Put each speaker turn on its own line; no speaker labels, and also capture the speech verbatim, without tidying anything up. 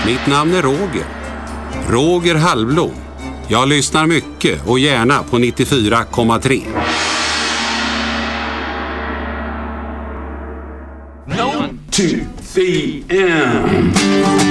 Mitt namn är Roger. Roger Halvblom. Jag lyssnar mycket och gärna på nittiofyra komma tre.
One, two, three, and...